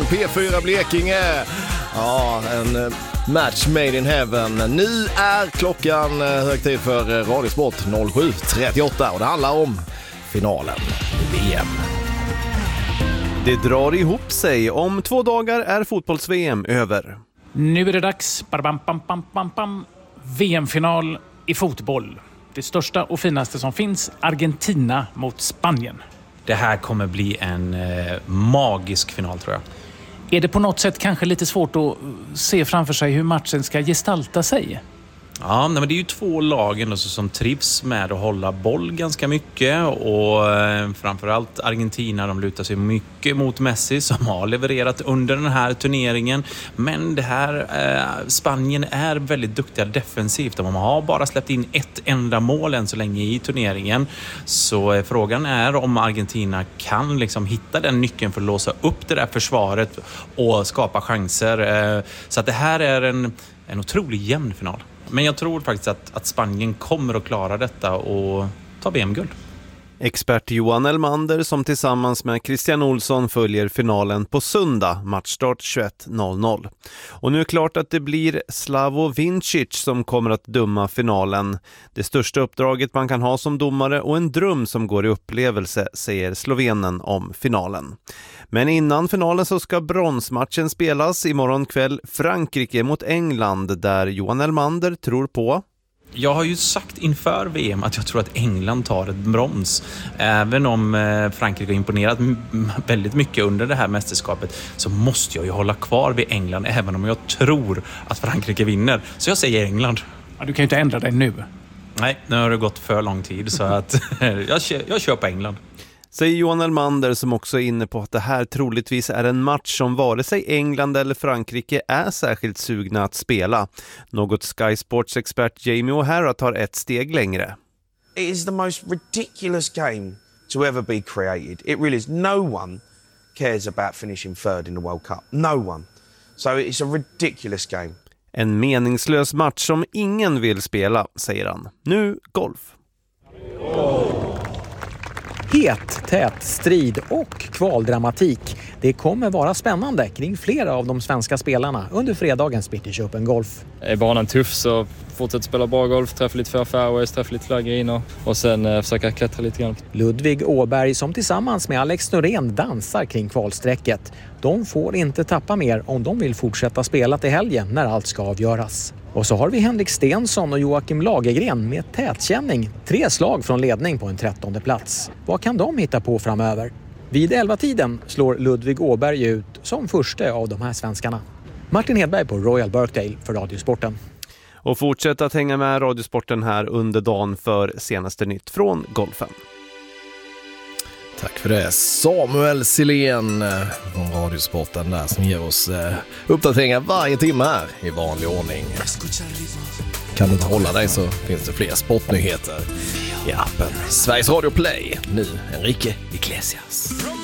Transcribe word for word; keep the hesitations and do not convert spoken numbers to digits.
P fyra Blekinge. Ja, en match made in heaven. Nu är klockan hög tid för Radiosport noll sju trettioåtta och det handlar om finalen i V M. Det drar ihop sig. Om två dagar är fotbolls-V M över. Nu är det dags. Bam, bam, bam, bam, bam. V M-final i fotboll. Det största och finaste som finns, Argentina mot Spanien. Det här kommer bli en eh, magisk final, tror jag. Är det på något sätt kanske lite svårt att se framför sig hur matchen ska gestalta sig? Ja, men det är ju två lagen som trivs med att hålla boll ganska mycket och eh, framförallt Argentina, de lutar sig mycket mot Messi som har levererat under den här turneringen. Men det här eh, Spanien är väldigt duktiga defensivt. De har bara släppt in ett enda mål än så länge i turneringen. Så eh, frågan är om Argentina kan liksom hitta den nyckeln för att låsa upp det där försvaret och skapa chanser. Eh, så att det här är en, en otroligt jämn final. Men jag tror faktiskt att, att Spanien kommer att klara detta och ta V M-guld. Expert Johan Elmander som tillsammans med Christian Olsson följer finalen på söndag, matchstart tjugoett noll noll. Och nu är klart att det blir Slavo Vincic som kommer att döma finalen. Det största uppdraget man kan ha som domare och en dröm som går i upplevelse, säger slovenen om finalen. Men innan finalen så ska bronsmatchen spelas imorgon kväll, Frankrike mot England, där Johan Elmander tror på. Jag har ju sagt inför V M att jag tror att England tar ett brons. Även om Frankrike har imponerat väldigt mycket under det här mästerskapet så måste jag ju hålla kvar vid England även om jag tror att Frankrike vinner. Så jag säger England. Ja, du kan ju inte ändra dig nu. Nej, nu har det gått för lång tid så att jag, kör, jag kör på England. Säger Johan Elmander som också är inne på att det här troligtvis är en match som vare sig England eller Frankrike är särskilt sugna att spela. Något Sky Sports-expert Jamie O'Hara tar ett steg längre. It is the most ridiculous game to ever be created. It really is. No one cares about finishing third in the World Cup. No one. So it's a ridiculous game. En meningslös match som ingen vill spela, säger han. Nu golf. Het, tät, strid och kvaldramatik. Det kommer vara spännande kring flera av de svenska spelarna under fredagens British Open Golf. Är banan tuff så fortsätter spela bra golf, träffa lite för fairways, träffa lite fler griner och sen eh, försöka klättra lite grann. Ludvig Åberg som tillsammans med Alex Norén dansar kring kvalsträcket. De får inte tappa mer om de vill fortsätta spela till helgen när allt ska avgöras. Och så har vi Henrik Stensson och Joakim Lagergren med tätkänning. Tre slag från ledning på en trettonde plats. Vad kan de hitta på framöver? Vid elva-tiden slår Ludvig Åberg ut som första av de här svenskarna. Martin Hedberg på Royal Birkdale för Radiosporten. Och fortsätt att hänga med Radiosporten här under dagen för senaste nytt från golfen. Tack för det. Samuel Silén från Radiosporten där som ger oss eh, uppdateringar varje timme här i vanlig ordning. Kan du inte hålla dig så finns det fler sportnyheter i appen Sveriges Radio Play. Nu Enrique Iglesias.